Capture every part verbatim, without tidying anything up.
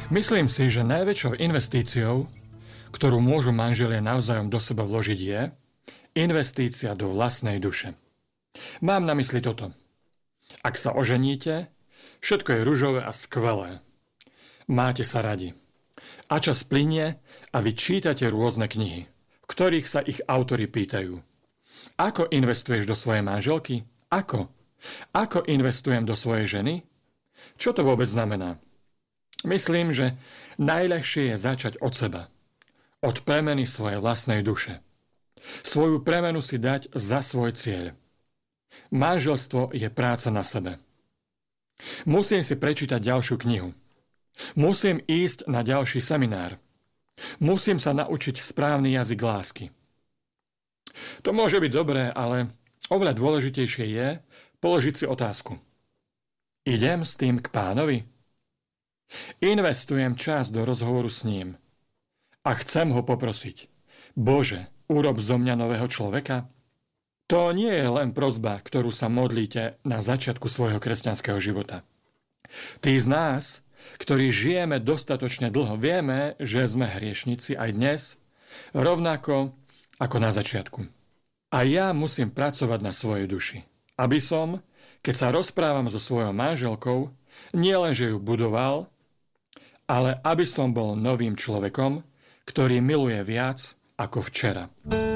Myslím si, že najväčšou investíciou, ktorú môžu manželia navzájom do seba vložiť, je investícia do vlastnej duše. Mám na mysli toto. Ak sa oženíte, všetko je ružové a skvelé. Máte sa radi. A čas plynie a vy čítate rôzne knihy, v ktorých sa ich autori pýtajú. Ako investuješ do svojej manželky? Ako? Ako investujem do svojej ženy? Čo to vôbec znamená? Myslím, že najľahšie je začať od seba. Od premeny svojej vlastnej duše. Svoju premenu si dať za svoj cieľ. Manželstvo je práca na sebe. Musím si prečítať ďalšiu knihu. Musím ísť na ďalší seminár. Musím sa naučiť správny jazyk lásky. To môže byť dobré, ale oveľa dôležitejšie je položiť si otázku. Idem s tým k Pánovi? Investujem čas do rozhovoru s ním a chcem ho poprosiť. Bože, urob zo mňa nového človeka? To nie je len prosba, ktorú sa modlíte na začiatku svojho kresťanského života. Tí z nás, ktorí žijeme dostatočne dlho, vieme, že sme hriešnici aj dnes, rovnako ako na začiatku. A ja musím pracovať na svojej duši, aby som, keď sa rozprávam so svojou manželkou, nielenže ju budoval, ale aby som bol novým človekom, ktorý miluje viac ako včera.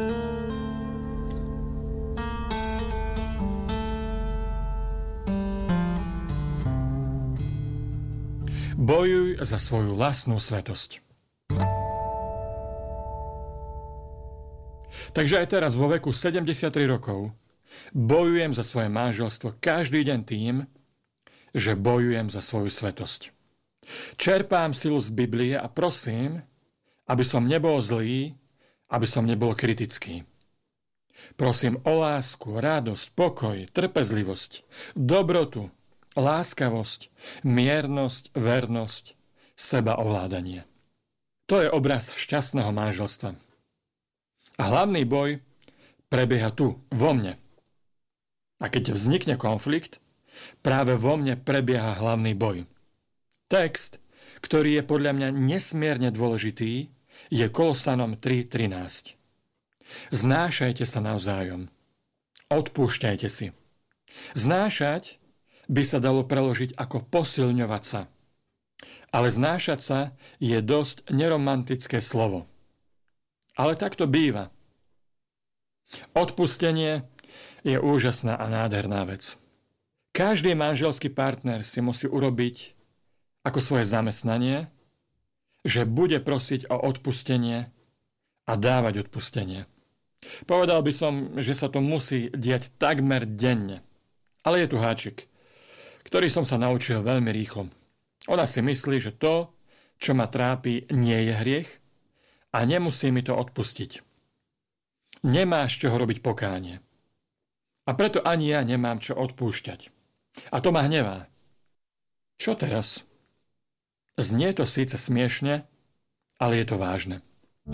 Bojuj za svoju vlastnú svätosť. Takže aj teraz vo veku sedemdesiattri rokov bojujem za svoje manželstvo každý deň tým, že bojujem za svoju svätosť. Čerpám silu z Biblie a prosím, aby som nebol zlý, aby som nebol kritický. Prosím o lásku, radosť, pokoj, trpezlivosť, dobrotu, láskavosť, miernosť, vernosť, sebaovládanie. To je obraz šťastného manželstva. A hlavný boj prebieha tu, vo mne. A keď vznikne konflikt, práve vo mne prebieha hlavný boj. Text, ktorý je podľa mňa nesmierne dôležitý, je Kolosanom tri trinásť. Znášajte sa navzájom. Odpúšťajte si. Znášať by sa dalo preložiť ako posilňovať sa. Ale znášať sa je dosť neromantické slovo. Ale tak to býva. Odpustenie je úžasná a nádherná vec. Každý manželský partner si musí urobiť ako svoje zamestnanie, že bude prosiť o odpustenie a dávať odpustenie. Povedal by som, že sa to musí diať takmer denne. Ale je tu háčik, ktorý som sa naučil veľmi rýchlo. Ona si myslí, že to, čo ma trápi, nie je hriech a nemusí mi to odpustiť. Nemáš čoho robiť pokánie. A preto ani ja nemám čo odpúšťať. A to ma hnevá. Čo teraz? Znie to síce smiešne, ale je to vážne.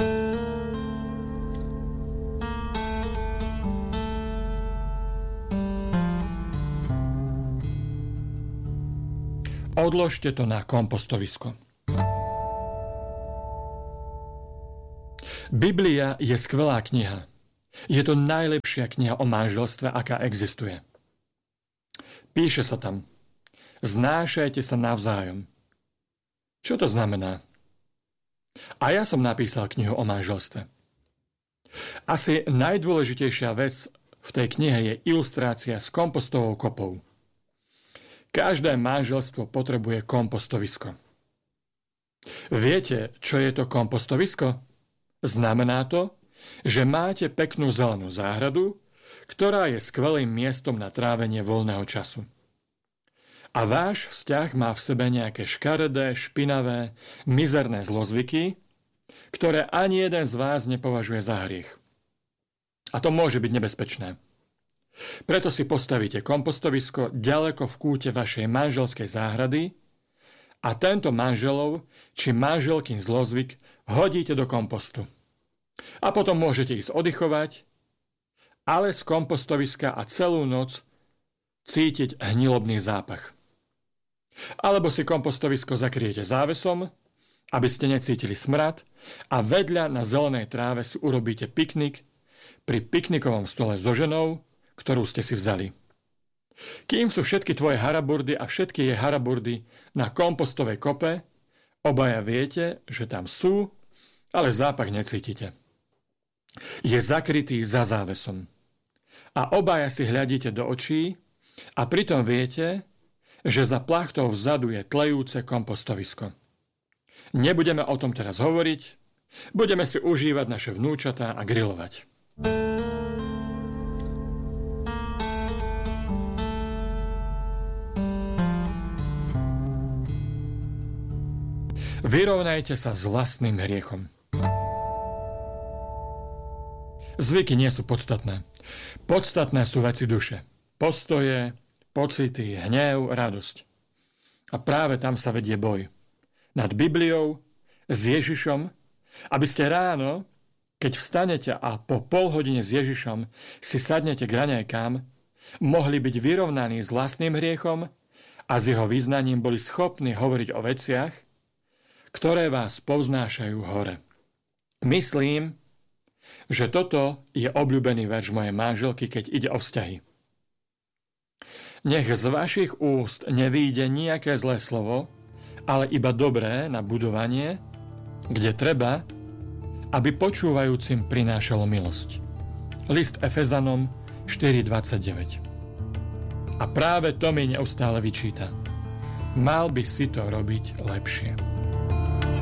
Odložte to na kompostovisko. Biblia je skvelá kniha. Je to najlepšia kniha o manželstve, aká existuje. Píše sa tam: znášajte sa navzájom. Čo to znamená? A ja som napísal knihu o manželstve. Asi najdôležitejšia vec v tej knihe je ilustrácia s kompostovou kopou. Každé manželstvo potrebuje kompostovisko. Viete, čo je to kompostovisko? Znamená to, že máte peknú zelenú záhradu, ktorá je skvelým miestom na trávenie voľného času. A váš vzťah má v sebe nejaké škaredé, špinavé, mizerné zlozvyky, ktoré ani jeden z vás nepovažuje za hriech. A to môže byť nebezpečné. Preto si postavíte kompostovisko ďaleko v kúte vašej manželskej záhrady a tento manželov či manželkin zlozvyk hodíte do kompostu. A potom môžete ísť oddychovať, ale z kompostoviska a celú noc cítiť hnilobný zápach. Alebo si kompostovisko zakriete závesom aby ste necítili smrad a vedľa na zelenej tráve si urobíte piknik pri piknikovom stole so ženou, ktorú ste si vzali. Kým sú všetky tvoje haraburdy a všetky jej haraburdy na kompostovej kope, obaja viete, že tam sú, ale zápach necítite. Je zakrytý za závesom. A obaja si hľadíte do očí a pritom viete, že za plachtou vzadu je tlejúce kompostovisko. Nebudeme o tom teraz hovoriť, budeme si užívať naše vnúčatá a grilovať. Vyrovnajte sa s vlastným hriechom. Zvyky nie sú podstatné. Podstatné sú veci duše. Postoje, pocity, hnev, radosť. A práve tam sa vedie boj. Nad Bibliou, s Ježišom, aby ste ráno, keď vstanete a po pol hodine s Ježišom si sadnete k raňajkám, mohli byť vyrovnaní s vlastným hriechom a s jeho vyznaním boli schopní hovoriť o veciach, ktoré vás povznášajú hore. Myslím, že toto je obľúbený verš mojej manželky, keď ide o vzťahy. Nech z vašich úst nevyjde nejaké zlé slovo, ale iba dobré na budovanie, kde treba, aby počúvajúcim prinášalo milosť. List Efezanom štyri dvadsaťdeväť. A práve to mi neustále vyčíta. Mal by si to robiť lepšie.